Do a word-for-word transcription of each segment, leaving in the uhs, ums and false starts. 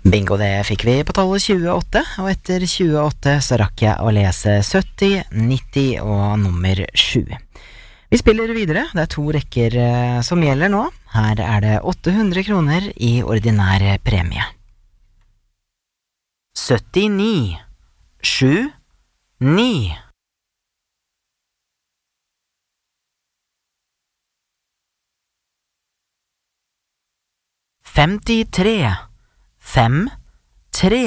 Bingo, det fikk vi på tallet tjueåtte, og etter tjueåtte så rakk jeg å lese sytti, nitti og nummer sju. Vi spiller videre, det er to rekker eh, som gjelder nå. Her er det åtte hundre kroner i ordinær premie. syttini, sju, ni. femtitre, fem, tre.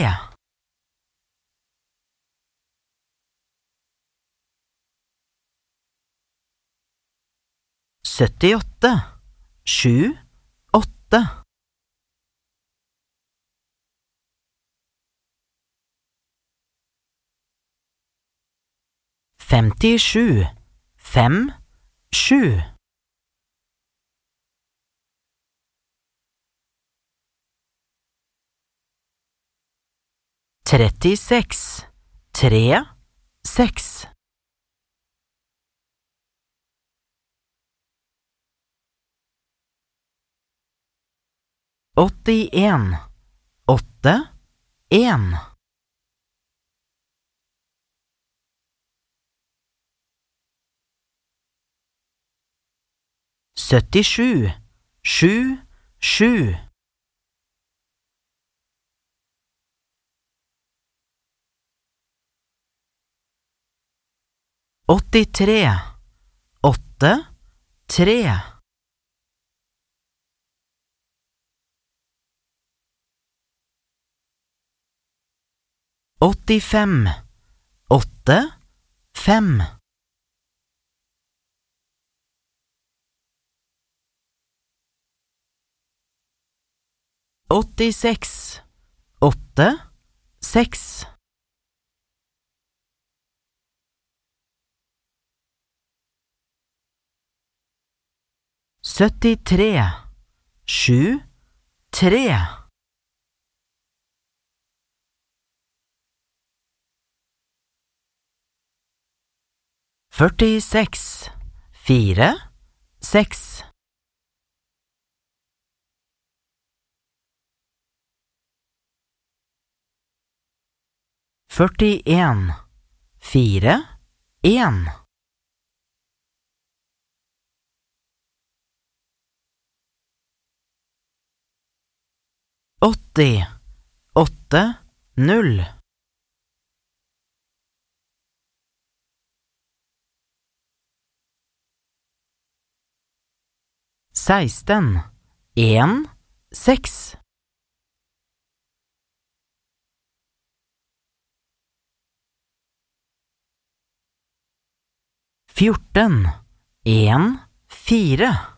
syttiåtte, sju, åtte. femtisju, fem, sju. trettiseks, tre, seks. åttien, åtte, en. syttisju, sju, sju. åttitre, åtte, tre. åttifem, åtte, fem. åttiseks, åtte, seks. syttitre, sju, tre. førtiseks, fire, seks. førtien, fire, en. åtti, åtte, null. seksten, en, seks. fjorten, en, fire.